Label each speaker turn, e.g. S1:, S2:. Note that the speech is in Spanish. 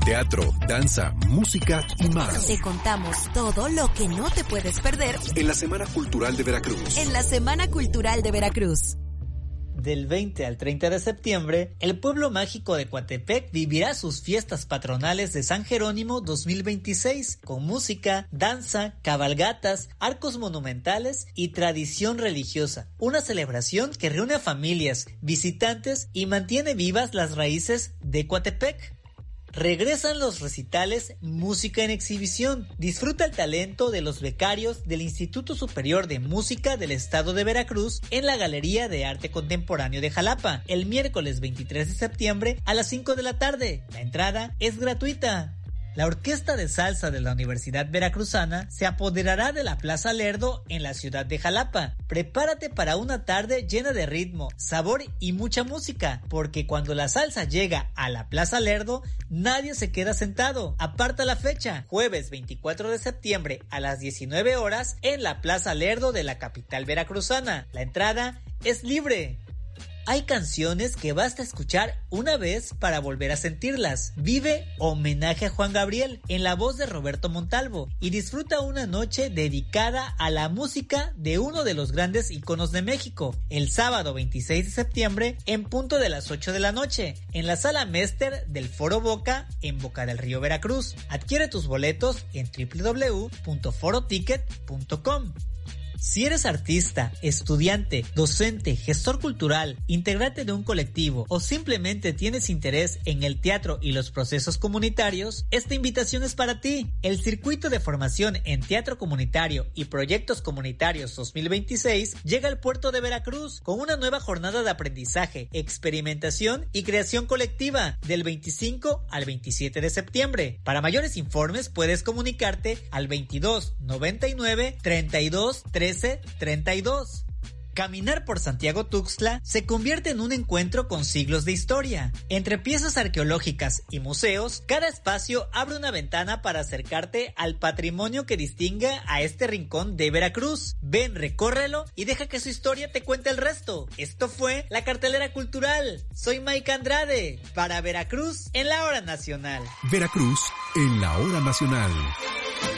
S1: Teatro, danza, música y más.
S2: Te contamos todo lo que no te puedes perder
S1: en la Semana Cultural de Veracruz.
S2: En la Semana Cultural de Veracruz.
S3: Del 20 al 30 de septiembre, el pueblo mágico de Coatepec vivirá sus fiestas patronales de San Jerónimo 2026, con música, danza, cabalgatas, arcos monumentales y tradición religiosa. Una celebración que reúne a familias, visitantes y mantiene vivas las raíces de Coatepec. Regresan los recitales Música en Exhibición. Disfruta el talento de los becarios del Instituto Superior de Música del Estado de Veracruz en la Galería de Arte Contemporáneo de Jalapa, el miércoles 23 de septiembre a las 5 de la tarde. La entrada es gratuita. La Orquesta de Salsa de la Universidad Veracruzana se apoderará de la Plaza Lerdo en la ciudad de Jalapa. Prepárate para una tarde llena de ritmo, sabor y mucha música, porque cuando la salsa llega a la Plaza Lerdo, nadie se queda sentado. Aparta la fecha, jueves 24 de septiembre a las 19 horas en la Plaza Lerdo de la capital veracruzana. La entrada es libre. Hay canciones que basta escuchar una vez para volver a sentirlas. Vive Homenaje a Juan Gabriel en la voz de Roberto Montalvo y disfruta una noche dedicada a la música de uno de los grandes iconos de México, el sábado 26 de septiembre en punto de las 8 de la noche, en la Sala Mester del Foro Boca en Boca del Río, Veracruz. Adquiere tus boletos en www.foroticket.com. Si eres artista, estudiante, docente, gestor cultural, integrante de un colectivo o simplemente tienes interés en el teatro y los procesos comunitarios, esta invitación es para ti. El Circuito de Formación en Teatro Comunitario y Proyectos Comunitarios 2026 llega al puerto de Veracruz con una nueva jornada de aprendizaje, experimentación y creación colectiva del 25 al 27 de septiembre. Para mayores informes puedes comunicarte al 22 99 32 13 32. Caminar por Santiago Tuxtla se convierte en un encuentro con siglos de historia. Entre piezas arqueológicas y museos, cada espacio abre una ventana para acercarte al patrimonio que distingue a este rincón de Veracruz. Ven, recórrelo y deja que su historia te cuente el resto. Esto fue la cartelera cultural. Soy Mike Andrade para Veracruz en la Hora Nacional.
S1: Veracruz en la Hora Nacional.